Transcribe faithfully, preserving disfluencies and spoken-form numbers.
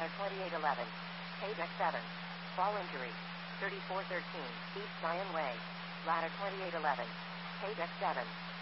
ladder twenty-eight eleven. Paydeck seven. Fall injury. thirty-four thirteen. East Zion Way. Ladder twenty-eight eleven. Paydeck seven.